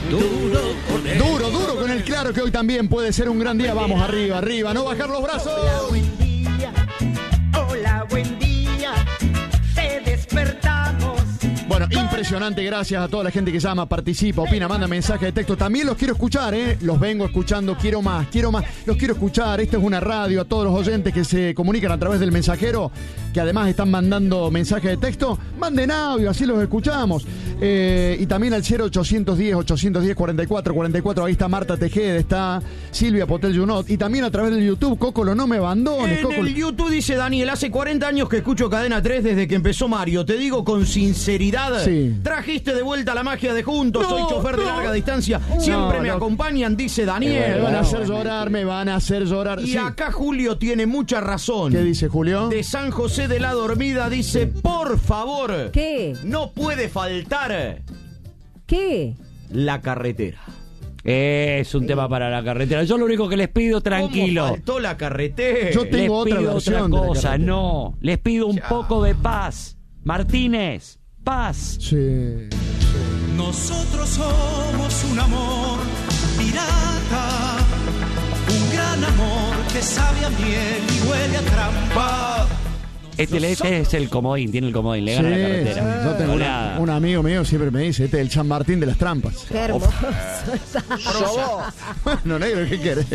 Duro con el claro, que hoy también puede ser un gran día. Vamos, arriba, no bajar los brazos. Hola, buen día, te despertamos. Bueno, impresionante, gracias a toda la gente que llama, participa, opina, manda mensaje de texto. También los quiero escuchar, los vengo escuchando, quiero más, los quiero escuchar. Esta es una radio, a todos los oyentes que se comunican a través del mensajero, que además están mandando mensajes de texto, manden audio, así los escuchamos. Y también al 0810-810-4444, ahí está Marta Tejeda, está Silvia Potel Junot, y también a través del YouTube, Cocolo, no me abandones. En el YouTube dice Daniel, hace 40 años que escucho Cadena 3 desde que empezó Mario, te digo con sinceridad, sí. Trajiste de vuelta la magia de juntos, soy chofer de larga distancia, siempre me acompañan, dice Daniel. Me van a hacer llorar, Y sí. acá Julio tiene mucha razón. ¿Qué dice Julio? De San José de la Dormida dice, por favor, ¿Qué? no puede faltar ¿Qué? la carretera. Es un tema para la carretera. Yo lo único que les pido, tranquilo. ¿Cómo faltó la carretera? Yo tengo les otra pido versión otra de la cosa, carretera. no. Les pido un poco de paz. Martínez, paz. Sí. Nosotros somos un amor pirata, un gran amor que sabe a miel y huele a trampa. Este es el comodín, tiene el comodín, le gana la carretera. Yo tengo Hola. un amigo mío siempre me dice, este es el San Martín de las trampas. Qué hermoso. Bueno, negro, ¿qué querés?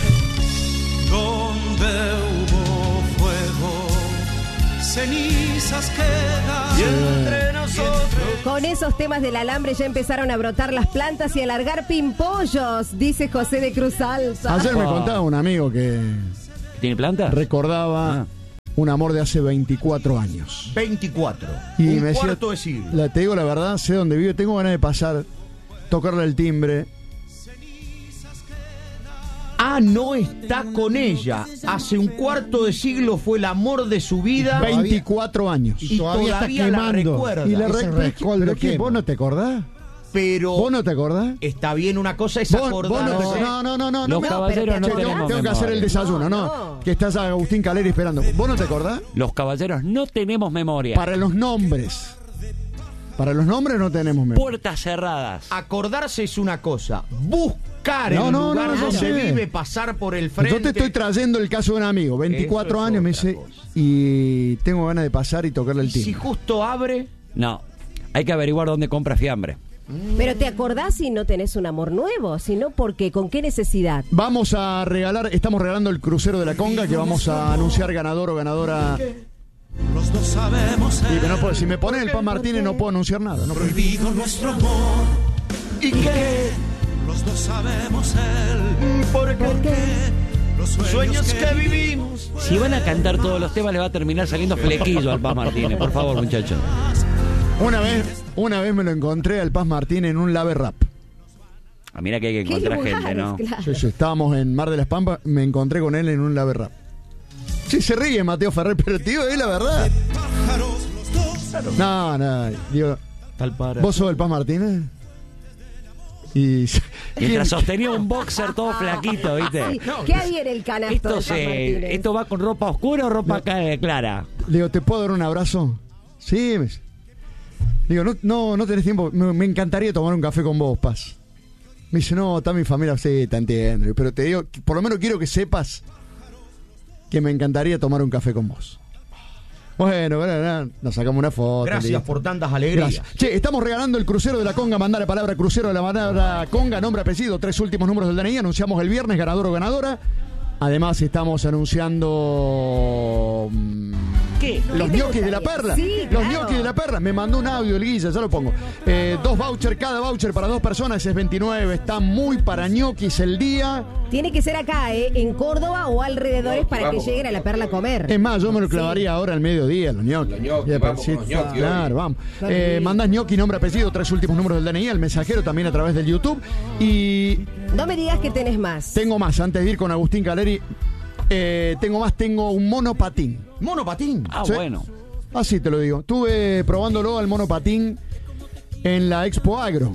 Donde hubo fuego, cenizas quedan. Y entre nosotros. Con esos temas del alambre ya empezaron a brotar las plantas y a largar pimpollos, dice José de Cruz Alta. Ayer me contaba un amigo que ¿Tiene planta? recordaba un amor de hace 24 años. 24. Y un me decía, cuarto de siglo. te digo la verdad, sé dónde vive, tengo ganas de pasar, tocarle el timbre. No está con ella. Hace un cuarto de siglo fue el amor de su vida. 24 años. Y todavía la recuerda. Y la Ese rescoldo ¿Pero qué? quema. ¿Vos no te acordás? Pero ¿Vos no te acordás? está bien, una cosa es Vos acordar. no te acordás. No. Los me- caballeros no pero te tenemos Tengo que hacer el memoria. desayuno, No. Que estás a Agustín Caleri esperando. ¿Vos no te acordás? Los caballeros no tenemos memoria. Para los nombres. Para los nombres no tenemos memoria. Puertas cerradas. Acordarse es una cosa. Buscar No, el no, lugar no, yo donde sé. vive, pasar por el frente. Yo te estoy trayendo el caso de un amigo, 24 Eso es años, me otra dice, cosa. y tengo ganas de pasar y tocarle el Y si timbre. justo abre. No. Hay que averiguar dónde compra fiambre. Pero te acordás si no tenés un amor nuevo, sino porque, ¿con qué necesidad? Vamos a regalar, estamos regalando el crucero de la Conga, que vamos a anunciar ganador o ganadora. Los dos sabemos Y que no el puedo, si me pones el Pan Martínez no puedo anunciar nada. No puedo. prohibido nuestro amor. ¿Y qué? Los dos sabemos el ¿Por qué? los Sueños que vivimos. Si van a cantar todos los temas, le va a terminar saliendo flequillo al Paz Martínez. Por favor, muchachos. Una vez me lo encontré al Paz Martínez en un lave rap. Mira que hay que ¿Qué encontrar lugares? gente, ¿no? Claro. Sí, estábamos en Mar de las Pampas, me encontré con él en un lave rap. Sí, se ríe Mateo Ferrer, pero tío, es la verdad. pájaros, los dos. No, digo, Tal para. ¿vos sos el Paz Martínez? Y Mientras sostenía un boxer todo flaquito, ¿viste? Sí, ¿qué hay en el canasto de San Martínez? ¿Esto va con ropa oscura o ropa clara? le digo, ¿te puedo dar un abrazo? Sí, digo, no tenés tiempo, me encantaría tomar un café con vos, Paz. Me dice, no, está mi familia, sí, te entiendo, pero te digo, por lo menos quiero que sepas que me encantaría tomar un café con vos. Bueno, nos sacamos una foto. Gracias listo. por tantas alegrías. Gracias. Che, estamos regalando el crucero de la Conga. Mandá la palabra crucero de la palabra Conga, nombre, apellido, 3 últimos números del DNI. Anunciamos el viernes ganador o ganadora. Además estamos anunciando ¿Qué? los ¿Qué te ñoquis de la gustaría? perla. Sí, Los claro. ñoquis de la perla. Me mandó un audio el Guilla, ya lo pongo. 2 vouchers, cada voucher para 2 personas es 29. Está muy para ñoquis el día. Tiene que ser acá, en Córdoba o alrededores para que lleguen a la perla a comer. Es más, yo me lo clavaría ahora al mediodía, los ñoquis. Claro, vamos. Mandás ñoqui, nombre, apellido, 3 últimos números del DNI, al mensajero, también a través del YouTube. Y No me digas que tenés más. tengo más, antes de ir con Agustín Caleri, tengo un monopatín. Monopatín. Sí. Bueno. Así te lo digo. Estuve probándolo al monopatín en la Expo Agro.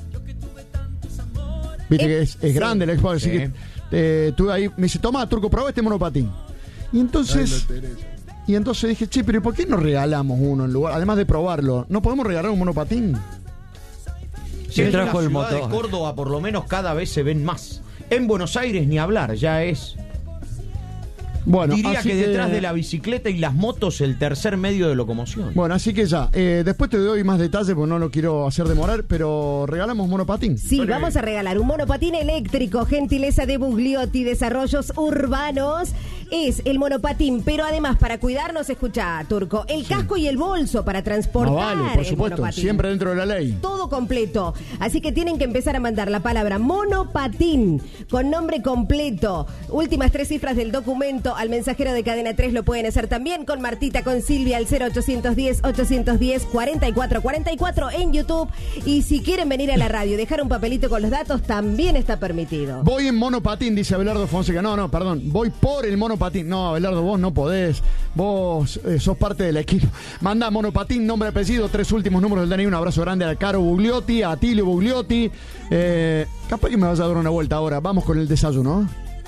Viste que es grande la Expo Agro, así que estuve ahí, me dice, toma, Turco, probá este monopatín. Y entonces dije, che, pero ¿por qué no regalamos uno en lugar? Además de probarlo, ¿no podemos regalar un monopatín? Sí, en la trajo el ciudad de motor. Córdoba, por lo menos, cada vez se ven más. En Buenos Aires ni hablar, ya es. Bueno, Diría así que detrás de la bicicleta y las motos, el tercer medio de locomoción. Bueno, así que ya. Después te doy más detalles porque no lo quiero hacer demorar, pero regalamos monopatín. Sí, vamos a regalar un monopatín eléctrico, gentileza de Bugliotti Desarrollos Urbanos. Es el monopatín, pero además para cuidarnos, escucha, Turco, el casco y el bolso para transportar. Vale, por el supuesto, monopatín. siempre dentro de la ley. Todo completo. Así que tienen que empezar a mandar la palabra monopatín con nombre completo. Últimas 3 cifras del documento al mensajero de Cadena 3. Lo pueden hacer también con Martita, con Silvia al 0810-810-4444 en YouTube. Y si quieren venir a la radio y dejar un papelito con los datos, también está permitido. Voy en monopatín, dice Abelardo Fonseca. No, perdón. Voy por el monopatín. No, Abelardo, vos no podés. Vos sos parte del equipo. Manda monopatín, nombre, apellido, 3 últimos números del DNI. Un abrazo grande a Caro Bugliotti, a Atilio Bugliotti. Capaz que me vas a dar una vuelta ahora. Vamos con el desayuno.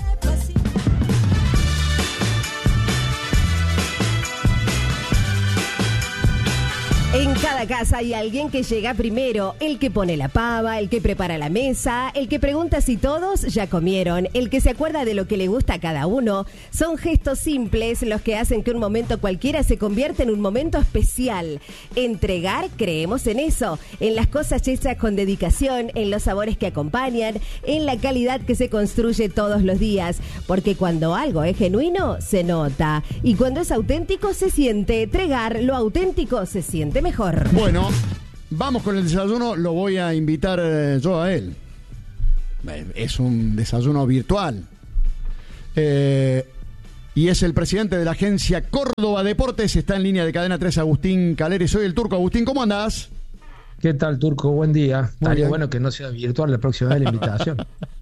En cada casa hay alguien que llega primero, el que pone la pava, el que prepara la mesa, el que pregunta si todos ya comieron, el que se acuerda de lo que le gusta a cada uno. Son gestos simples los que hacen que un momento cualquiera se convierta en un momento especial. Entregar, creemos en eso, en las cosas hechas con dedicación, en los sabores que acompañan, en la calidad que se construye todos los días. Porque cuando algo es genuino, se nota. Y cuando es auténtico, se siente. Entregar lo auténtico se siente mejor. Bueno, vamos con el desayuno. Lo voy a invitar yo a él. Es un desayuno virtual. Y es el presidente de la agencia Córdoba Deportes. Está en línea de Cadena 3, Agustín Caleri. Soy el Turco. Agustín, ¿cómo andás? ¿Qué tal, Turco? Buen día. Muy Estaría bien. bueno que no sea virtual la próxima vez la invitación.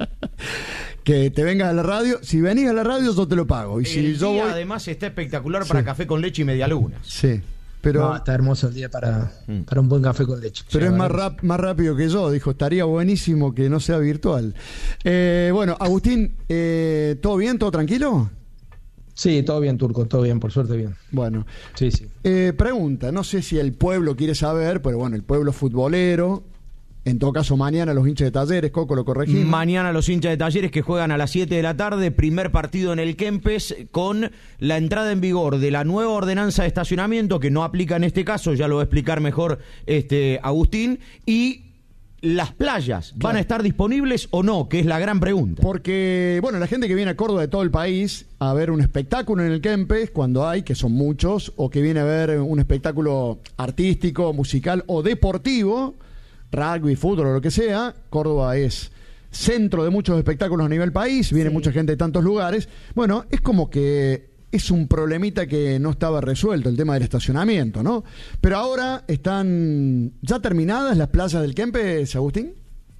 Que te vengas a la radio. Si venís a la radio, yo te lo pago. Y si El yo día, voy... además, está espectacular para café con leche y medialunas. Sí, pero... No, está hermoso el día para un buen café con leche. Pero Sí, es verdad. más rápido que yo. Dijo, estaría buenísimo que no sea virtual. Bueno, Agustín, ¿todo bien? ¿Todo tranquilo? Sí, todo bien, Turco, todo bien, por suerte bien. Bueno, Sí, sí. pregunta, no sé si el pueblo quiere saber, pero bueno, el pueblo futbolero, en todo caso mañana los hinchas de Talleres, Coco, lo corregimos. Mañana los hinchas de Talleres que juegan a las 7 de la tarde, primer partido en el Kempes, con la entrada en vigor de la nueva ordenanza de estacionamiento, que no aplica en este caso, ya lo va a explicar mejor Agustín, y las playas, ¿van a estar disponibles o no? Que es la gran pregunta. Porque, bueno, la gente que viene a Córdoba de todo el país a ver un espectáculo en el Kempes, cuando hay, que son muchos, o que viene a ver un espectáculo artístico, musical o deportivo, rugby, fútbol o lo que sea, Córdoba es centro de muchos espectáculos a nivel país, viene mucha gente de tantos lugares. Bueno, es como que es un problemita que no estaba resuelto, el tema del estacionamiento, ¿no? Pero ahora están ya terminadas las playas del Kempes, Agustín.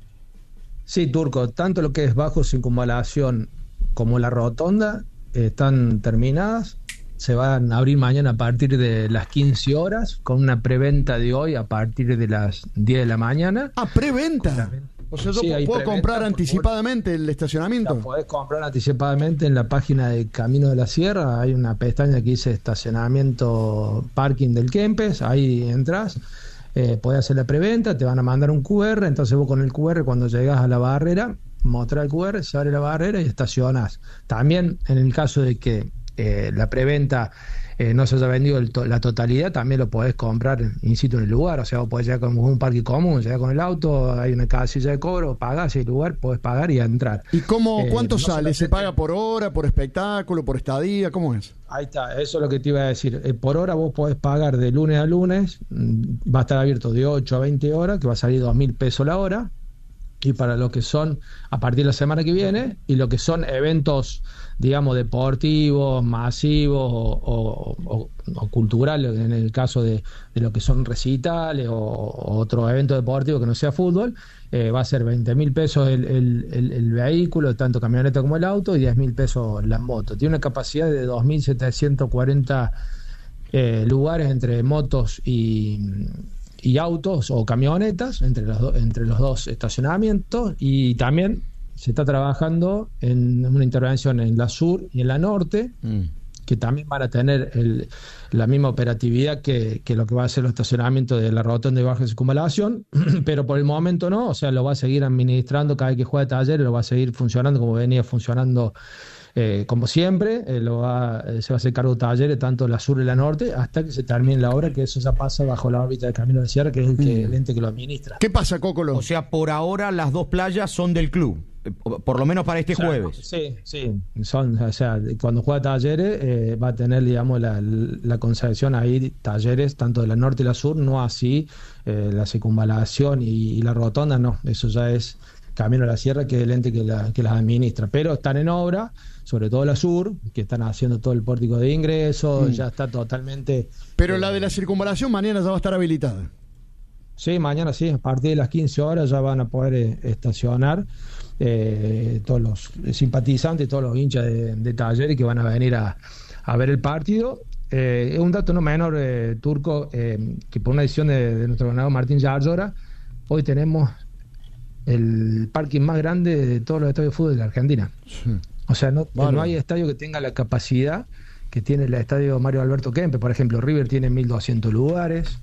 Sí, Turco, tanto lo que es bajo circunvalación como la rotonda están terminadas. Se van a abrir mañana a partir de las 15 horas, con una preventa de hoy a partir de las 10 de la mañana. Ah, preventa. O sea, yo Sí, hay puedo preventa, comprar por anticipadamente el La estacionamiento. podés comprar anticipadamente en la página de Camino de la Sierra. Hay una pestaña que dice estacionamiento parking del Kempes. Ahí entras, podés hacer la preventa, te van a mandar un QR. Entonces vos con el QR, cuando llegas a la barrera, mostrás el QR, se abre la barrera y estacionás. También en el caso de que la preventa no se haya vendido la totalidad, también lo podés comprar in situ en el lugar. O sea, vos podés llegar con un parque común, llegar con el auto, hay una casilla de cobro, pagás el lugar, podés pagar y entrar. ¿Y cuánto no sale? solamente- ¿Se paga por hora, por espectáculo, por estadía? ¿Cómo es? Ahí está, eso es lo que te iba a decir. Por hora vos podés pagar de lunes a lunes, va a estar abierto de 8 a 20 horas, que va a salir 2.000 pesos la hora. Y para lo que son, a partir de la semana que viene, y lo que son eventos, digamos, deportivos, masivos o culturales, en el caso de lo que son recitales o otro evento deportivo que no sea fútbol, va a ser 20.000 pesos el vehículo, tanto camioneta como el auto, y 10.000 pesos la moto. Tiene una capacidad de 2.740 lugares entre motos y autos o camionetas entre los dos estacionamientos, y también se está trabajando en una intervención en la sur y en la norte, que también van a tener la misma operatividad que lo que va a ser el estacionamiento de la rotonda de baja circunvalación, pero por el momento no, o sea, lo va a seguir administrando cada vez que juega Talleres, lo va a seguir funcionando como venía funcionando como siempre, se va a hacer cargo de Talleres, tanto la sur y la norte, hasta que se termine la obra, que eso ya pasa bajo la órbita de Camino de la Sierra, que es el ente que lo administra. ¿Qué pasa, Cócolo? O sea, por ahora las dos playas son del club. Por lo menos para este jueves. Sí. O sea, cuando juega Talleres va a tener, digamos, la concesión ahí Talleres, tanto de la norte y la sur, no así la circunvalación y la rotonda, no. Eso ya es Camino a la Sierra, que es el ente que las administra. Pero están en obra, sobre todo la sur, que están haciendo todo el pórtico de ingreso, ya está totalmente... Pero la de la circunvalación mañana ya va a estar habilitada. Sí, mañana sí, a partir de las 15 horas ya van a poder estacionar todos los simpatizantes, todos los hinchas de Talleres que van a venir a ver el partido. Es un dato no menor, Turco, que por una decisión de nuestro gobernador Martín Yarlora, hoy tenemos el parking más grande de todos los estadios de fútbol de la Argentina. Sí. O sea, no hay estadio que tenga la capacidad que tiene el estadio Mario Alberto Kempes. Por ejemplo, River tiene 1.200 lugares.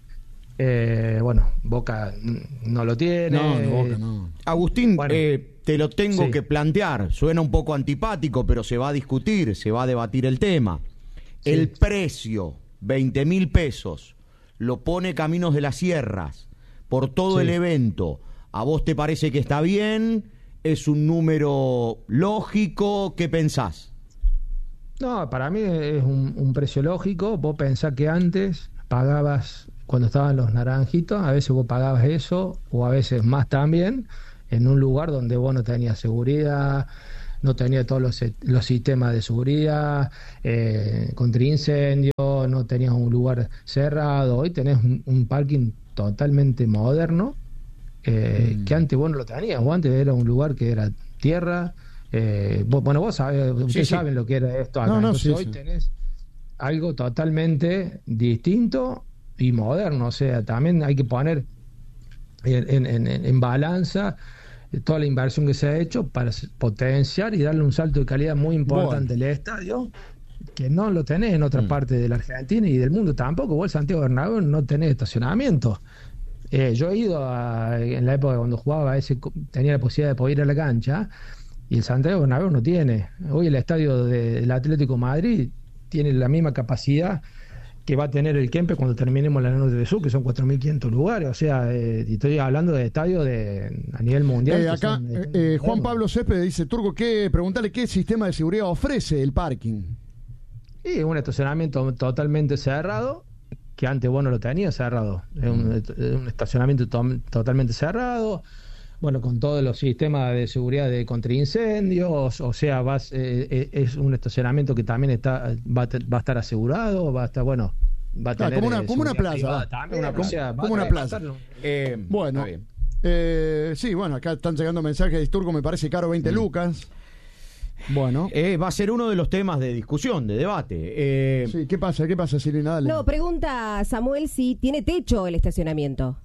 Bueno, Boca no lo tiene. No, Boca no. Agustín, bueno, te lo tengo que plantear. Suena un poco antipático, pero se va a discutir, se va a debatir el tema. Sí. El precio, 20.000 pesos, lo pone Caminos de las Sierras por todo el evento. ¿A vos te parece que está bien? ¿Es un número lógico? ¿Qué pensás? No, para mí es un precio lógico. Vos pensás que antes pagabas, cuando estaban los naranjitos, a veces vos pagabas eso, o a veces más también, en un lugar donde vos no tenías seguridad, no tenías todos los sistemas de seguridad, contra incendio, no tenías un lugar cerrado. Hoy tenés un parking totalmente moderno, que antes vos no lo tenías. Vos antes era un lugar que era tierra. Vos sabés, ustedes saben lo que era esto acá. Entonces hoy tenés algo totalmente distinto y moderno. O sea, también hay que poner en balanza toda la inversión que se ha hecho para potenciar y darle un salto de calidad muy importante al estadio, que no lo tenés en otra parte de la Argentina y del mundo tampoco. Vos, Santiago Bernabéu, no tenés estacionamiento. Yo he ido en la época cuando jugaba, tenía la posibilidad de poder ir a la cancha, y el Santiago Bernabéu no tiene. Hoy el estadio del Atlético Madrid tiene la misma capacidad que va a tener el Kempes cuando terminemos la Norte de Sur, que son 4.500 lugares. O sea, estoy hablando de estadios a nivel mundial. Acá Juan Pablo Céspedes dice, Turco, pregúntale qué sistema de seguridad ofrece el parking. Sí, un estacionamiento totalmente cerrado, que antes vos no lo tenías cerrado. Es un estacionamiento totalmente cerrado, bueno, con todos los sistemas de seguridad de contra incendios. O sea, es un estacionamiento que también va a estar asegurado, va a estar, bueno, va a tener como una plaza también, como una plaza. Bueno, sí, bueno, acá están llegando mensajes de Turco, me parece caro 20 lucas. Bueno, va a ser uno de los temas de discusión, de debate. Sí, ¿qué pasa, Silvina? Dale. No, pregunta Samuel si tiene techo el estacionamiento.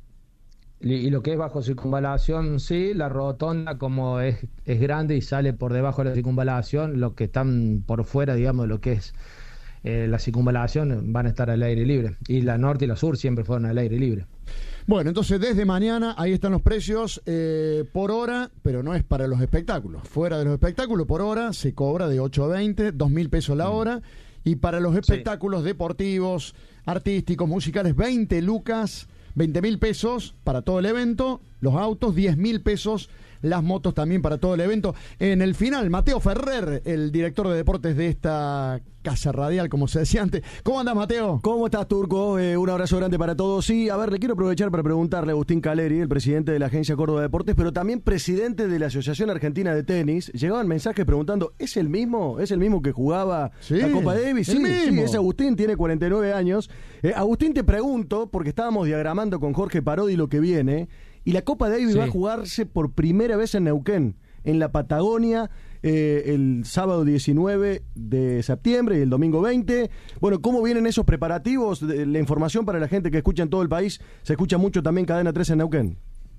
Y lo que es bajo circunvalación, sí. La rotonda, como es grande y sale por debajo de la circunvalación, los que están por fuera, digamos, de lo que es la circunvalación, van a estar al aire libre. Y la norte y la sur siempre fueron al aire libre. Bueno, entonces desde mañana ahí están los precios por hora, pero no es para los espectáculos. Fuera de los espectáculos, por hora se cobra de 8 a 20, 2.000 pesos la hora. Y para los espectáculos deportivos, artísticos, musicales, 20 lucas, 20.000 pesos para todo el evento. Los autos, 10.000 pesos. Las motos también para todo el evento. En el final, Mateo Ferrer, el director de deportes de esta casa radial, como se decía antes. ¿Cómo andás, Mateo? ¿Cómo estás, Turco? Un abrazo grande para todos. Sí, a ver, le quiero aprovechar para preguntarle a Agustín Caleri, el presidente de la Agencia Córdoba Deportes, pero también presidente de la Asociación Argentina de Tenis. Llegaban mensajes preguntando, ¿es el mismo? ¿Es el mismo que jugaba la Copa Davis? Sí, es Agustín, tiene 49 años. Agustín, te pregunto, porque estábamos diagramando con Jorge Parodi lo que viene, y la Copa Davis va a jugarse por primera vez en Neuquén, en la Patagonia, el sábado 19 de septiembre y el domingo 20. Bueno, ¿cómo vienen esos preparativos? La información para la gente que escucha en todo el país, se escucha mucho también Cadena 3 en Neuquén.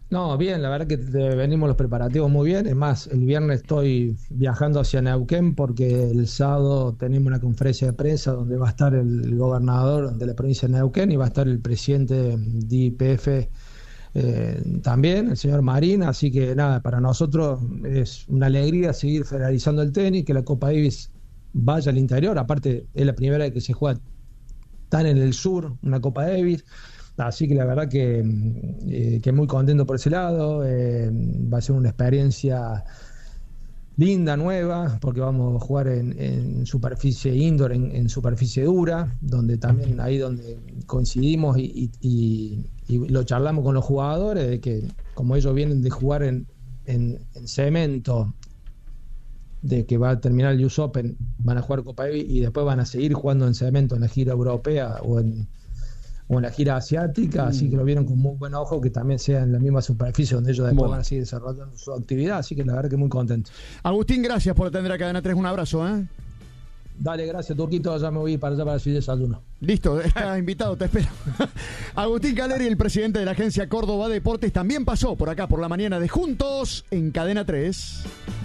No, bien, la verdad que venimos los preparativos muy bien. Es más, el viernes estoy viajando hacia Neuquén porque el sábado tenemos una conferencia de prensa donde va a estar el gobernador de la provincia de Neuquén y va a estar el presidente de YPF también, el señor Marín. Así que nada, para nosotros es una alegría seguir federalizando el tenis, que la Copa Davis vaya al interior. Aparte, es la primera vez que se juega tan en el sur una Copa Davis. Así que la verdad que muy contento por ese lado. Va a ser una experiencia linda, nueva, porque vamos a jugar en superficie indoor, en superficie dura, donde también ahí donde coincidimos y lo charlamos con los jugadores, de que como ellos vienen de jugar en cemento, de que va a terminar el US Open, van a jugar Copa Davis y después van a seguir jugando en cemento en la gira europea o en la gira asiática, así que lo vieron con muy buen ojo, que también sea en la misma superficie donde ellos después van a seguir desarrollando su actividad, así que la verdad que muy contento. Agustín, gracias por atender a Cadena 3, un abrazo, ¿eh? Dale, gracias, Turquito, ya me voy para allá para su desayuno. Listo, está invitado, te espero. Agustín Caleri, el presidente de la agencia Córdoba Deportes, también pasó por acá por la mañana de Juntos en Cadena 3.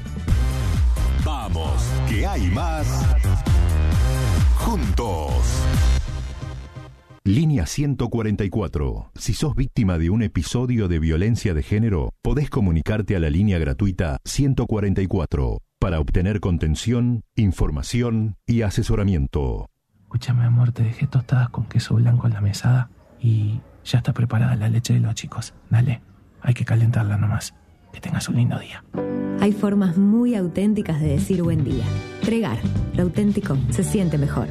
Vamos, que hay más. Juntos. Línea 144. Si sos víctima de un episodio de violencia de género, podés comunicarte a la línea gratuita 144 para obtener contención, información y asesoramiento. Escúchame, amor, te dejé tostadas con queso blanco en la mesada y ya está preparada la leche de los chicos. Dale, hay que calentarla nomás. Que tengas un lindo día. Hay formas muy auténticas de decir buen día. Tregar, lo auténtico se siente mejor.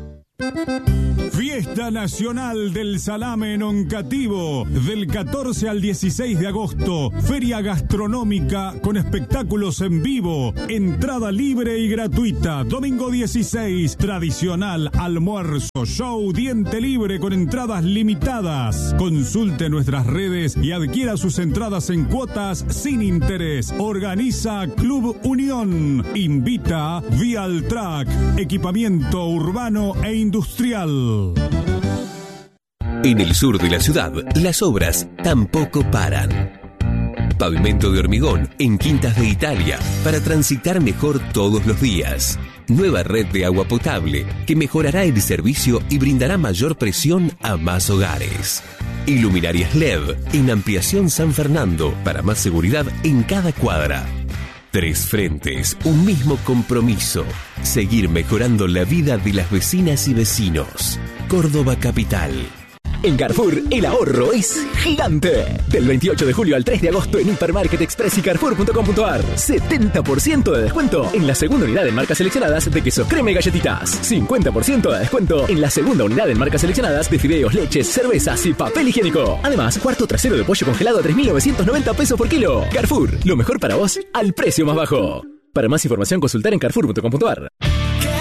Fiesta Nacional del Salame en Oncativo, del 14 al 16 de agosto. Feria gastronómica con espectáculos en vivo. Entrada libre y gratuita. Domingo 16, tradicional almuerzo. Show diente libre con entradas limitadas. Consulte nuestras redes y adquiera sus entradas en cuotas sin interés. Organiza Club Unión. Invita Vialtrack, equipamiento urbano e industrial. En el sur de la ciudad, las obras tampoco paran. Pavimento de hormigón en Quintas de Italia para transitar mejor todos los días. Nueva red de agua potable que mejorará el servicio y brindará mayor presión a más hogares. Iluminarias LED en Ampliación San Fernando para más seguridad en cada cuadra. 3 frentes, un mismo compromiso. Seguir mejorando la vida de las vecinas y vecinos. Córdoba Capital. En Carrefour, el ahorro es gigante. Del 28 de julio al 3 de agosto en Hipermarket Express y Carrefour.com.ar. 70% de descuento en la segunda unidad en marcas seleccionadas de queso crema y galletitas. 50% de descuento en la segunda unidad en marcas seleccionadas de fideos, leches, cervezas y papel higiénico. Además, cuarto trasero de pollo congelado a 3.990 pesos por kilo. Carrefour, lo mejor para vos al precio más bajo. Para más información, consultar en Carrefour.com.ar.